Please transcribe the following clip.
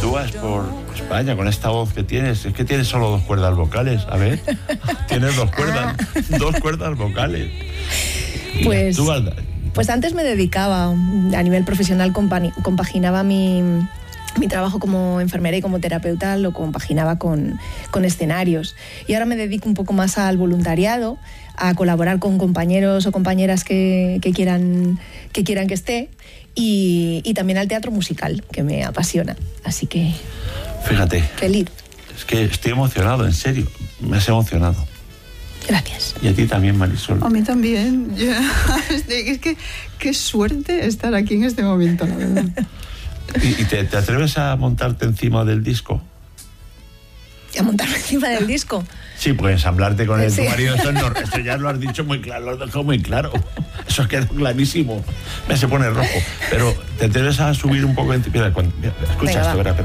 actúas por España con esta voz que tienes. Es que tienes solo 2 cuerdas vocales, a ver. Tienes 2 cuerdas, 2 cuerdas vocales. Pues antes me dedicaba, a nivel profesional, compaginaba mi trabajo como enfermera y como terapeuta, lo compaginaba con escenarios. Y ahora me dedico un poco más al voluntariado, a colaborar con compañeros o compañeras que quieran que esté, y también al teatro musical, que me apasiona. Así que... Fíjate. Feliz. Es que estoy emocionado, en serio. Me has emocionado. Gracias. Y a ti también, Marisol. A mí también. Es que qué suerte estar aquí en este momento, la verdad. ¿Y te atreves a montarte encima del disco? ¿A montarme encima del disco? Sí, pues ensamblarte con Sí. tu marido. Eso ya lo has dicho muy claro, lo has dejado muy claro. Eso ha quedado clarísimo. Me se pone rojo. Pero te atreves a subir un poco encima. Escucha Venga, esto, va. verá.